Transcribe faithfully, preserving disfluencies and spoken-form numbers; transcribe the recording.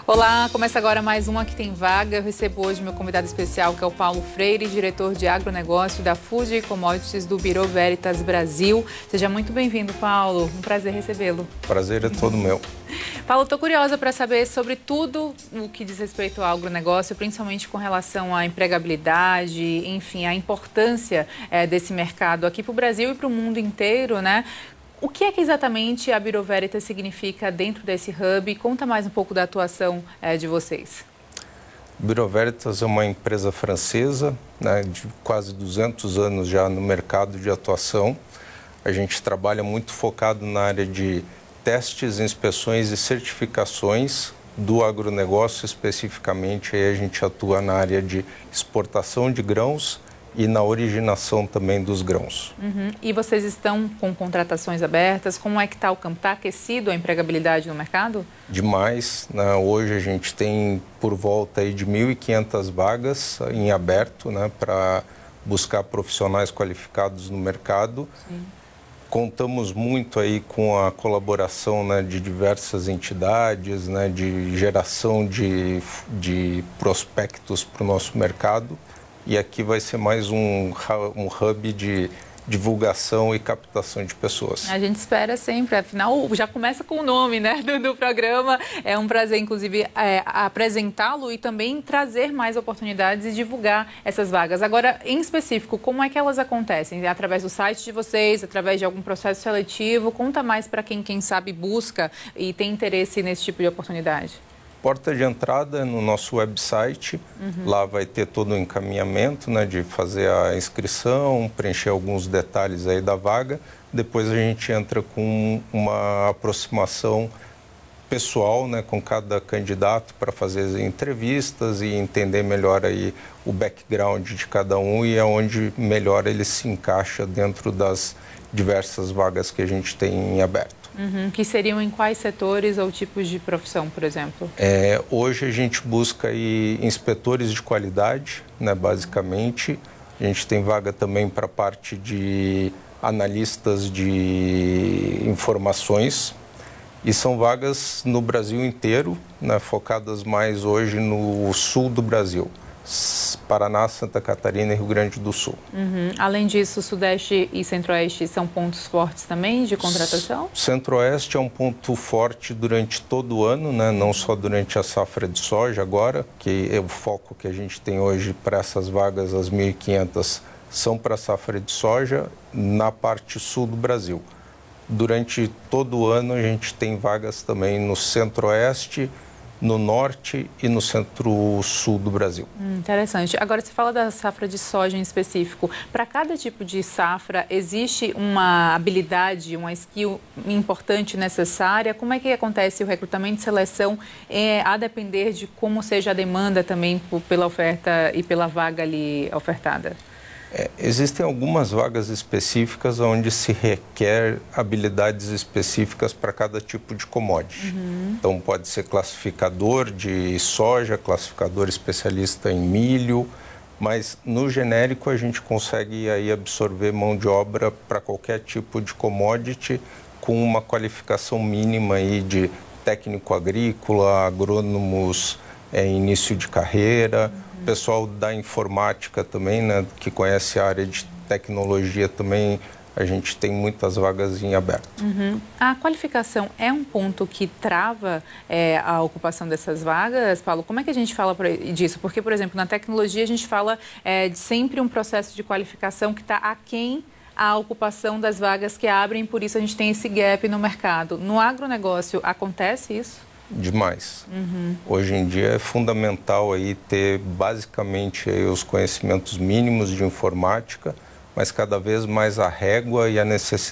Olá, começa agora mais um Aqui Tem Vaga. Eu recebo hoje meu convidado especial, que é o Paulo Freire, diretor de agronegócio da Fuji Commodities do Bureau Veritas Brasil. Seja muito bem-vindo, Paulo. Um prazer recebê-lo. Prazer é todo meu. Paulo, estou curiosa para saber sobre tudo o que diz respeito ao agronegócio, principalmente com relação à empregabilidade, enfim, a importância é, desse mercado aqui para o Brasil e para o mundo inteiro, né? O que é que exatamente a Bureau Veritas significa dentro desse hub? Conta mais um pouco da atuação é, de vocês. Bureau Veritas é uma empresa francesa, né, de quase duzentos anos já no mercado de atuação. A gente trabalha muito focado na área de testes, inspeções e certificações do agronegócio especificamente. Aí a gente atua na área de exportação de grãos e na originação também dos grãos. Uhum. E vocês estão com contratações abertas? Como é que está o campo? Está aquecido a empregabilidade no mercado? Demais, né? Hoje a gente tem por volta aí de mil e quinhentas vagas em aberto, né, para buscar profissionais qualificados no mercado. Sim. Contamos muito aí com a colaboração, né, de diversas entidades, né, de geração de, de prospectos para o nosso mercado. E aqui vai ser mais um, um hub de divulgação e captação de pessoas. A gente espera sempre, afinal já começa com o nome, né, do, do programa. É um prazer, inclusive, é, apresentá-lo e também trazer mais oportunidades e divulgar essas vagas. Agora, em específico, como é que elas acontecem? Através do site de vocês, através de algum processo seletivo? Conta mais para quem, quem sabe, busca e tem interesse nesse tipo de oportunidade. Porta de entrada no nosso website, uhum. Lá vai ter todo o encaminhamento, né, de fazer a inscrição, preencher alguns detalhes aí da vaga. Depois a gente entra com uma aproximação pessoal, né, com cada candidato para fazer entrevistas e entender melhor aí o background de cada um e aonde melhor ele se encaixa dentro das diversas vagas que a gente tem em aberto. Uhum. Que seriam em quais setores ou tipos de profissão, por exemplo? É, hoje a gente busca aí inspetores de qualidade, né, basicamente. A gente tem vaga também para a parte de analistas de informações. E são vagas no Brasil inteiro, né, focadas mais hoje no sul do Brasil. Paraná, Santa Catarina e Rio Grande do Sul. Uhum. Além disso, Sudeste e Centro-Oeste são pontos fortes também de contratação? Centro-Oeste é um ponto forte durante todo o ano, né? Não só durante a safra de soja agora, que é o foco que a gente tem hoje para essas vagas, as mil e quinhentas, são para a safra de soja na parte sul do Brasil. Durante todo o ano a gente tem vagas também no Centro-Oeste, no norte e no centro-sul do Brasil. Hum, interessante. Agora, você fala da safra de soja em específico. Para cada tipo de safra, existe uma habilidade, uma skill importante necessária? Como é que acontece o recrutamento e seleção, é, a depender de como seja a demanda também pela oferta e pela vaga ali ofertada? É, existem algumas vagas específicas onde se requer habilidades específicas para cada tipo de commodity. Uhum. Então, pode ser classificador de soja, classificador especialista em milho, mas no genérico a gente consegue aí absorver mão de obra para qualquer tipo de commodity com uma qualificação mínima aí de técnico agrícola, agrônomos, é, início de carreira. O pessoal da informática também, né, que conhece a área de tecnologia também, a gente tem muitas vagas em aberto. Uhum. A qualificação é um ponto que trava é, a ocupação dessas vagas, Paulo? Como é que a gente fala disso? Porque, por exemplo, na tecnologia a gente fala é, de sempre um processo de qualificação que está aquém a ocupação das vagas que abrem, por isso a gente tem esse gap no mercado. No agronegócio acontece isso? Demais. Uhum. Hoje em dia é fundamental aí ter basicamente aí os conhecimentos mínimos de informática, mas cada vez mais a régua e a